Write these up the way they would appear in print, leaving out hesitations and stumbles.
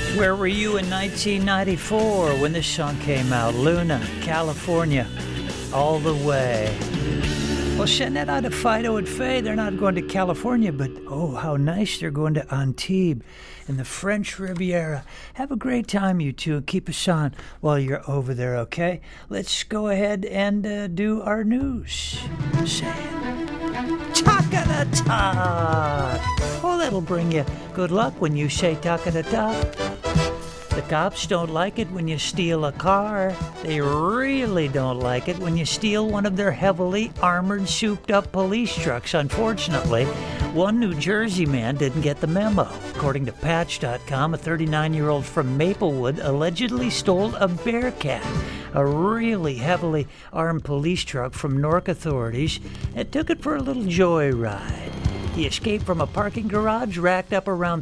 Where were you in 1994 when this song came out? Luna, California, all the way. Well, send that out to Fido and Faye. They're not going to California, but oh, how nice. They're going to Antibes in the French Riviera. Have a great time, you two, and keep us on while you're over there, okay? Let's go ahead and do our news. Say Talk-a-da-talk. Oh, that'll bring you good luck when you say talk-a-da-talk. The cops don't like it when you steal a car. They really don't like it when you steal one of their heavily armored, souped-up police trucks. Unfortunately, one New Jersey man didn't get the memo. According to Patch.com, a 39-year-old from Maplewood allegedly stole a Bearcat, a really heavily armed police truck from Newark authorities, and took it for a little joyride. He escaped from a parking garage, racked up around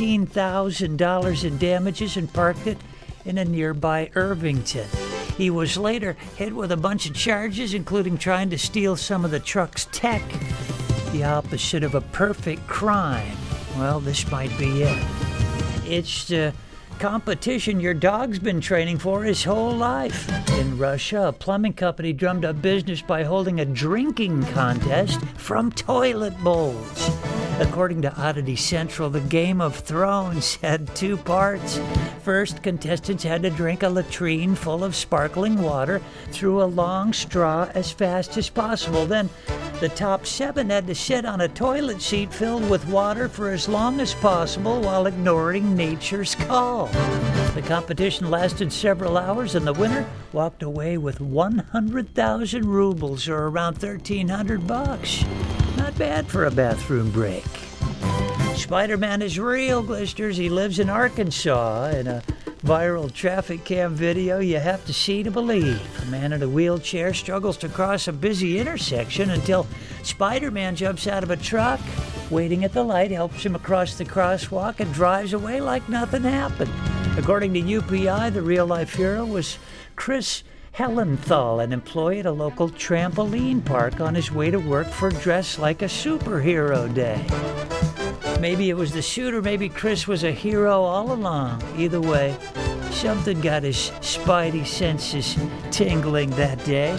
$13,000 in damages, and parked it in a nearby Irvington. He was later hit with a bunch of charges, including trying to steal some of the truck's tech. The opposite of a perfect crime. Well, this might be it. It's the competition your dog's been training for his whole life. In Russia, a plumbing company drummed up business by holding a drinking contest from toilet bowls. According to Oddity Central, the Game of Thrones had two parts. First, contestants had to drink a latrine full of sparkling water through a long straw as fast as possible. Then, the top 7 had to sit on a toilet seat filled with water for as long as possible while ignoring nature's call. The competition lasted several hours, and the winner walked away with 100,000 rubles, or around $1,300. Not bad for a bathroom break. Spider-Man is real, Glisters. He lives in Arkansas. In a viral traffic cam video you have to see to believe. A man in a wheelchair struggles to cross a busy intersection until Spider-Man jumps out of a truck, waiting at the light, helps him across the crosswalk, and drives away like nothing happened. According to UPI, the real-life hero was Chris Helenthal, an employee at a local trampoline park, on his way to work for Dress Like a Superhero Day. Maybe it was the suit, or maybe Chris was a hero all along. Either way, something got his spidey senses tingling that day.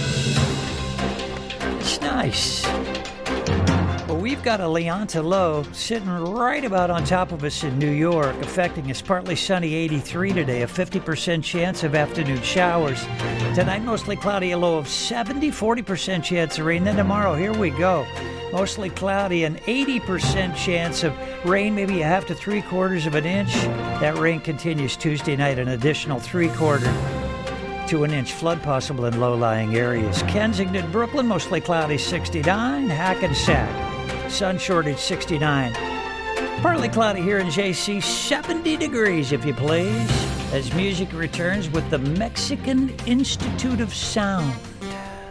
It's nice. Well, we've got a Leonta low sitting right about on top of us in New York, affecting us. Partly sunny, 83 today, a 50% chance of afternoon showers. Tonight, mostly cloudy, a low of 70, 40% chance of rain. Then tomorrow, here we go. Mostly cloudy, an 80% chance of rain, maybe a half to 3/4 of an inch. That rain continues Tuesday night, an additional 3/4 to an inch. Flood possible in low-lying areas. Kensington, Brooklyn, mostly cloudy, 69. Hackensack, sun shortage, 69. Partly cloudy here in JC, 70 degrees, if you please, as music returns with the Mexican Institute of Sound.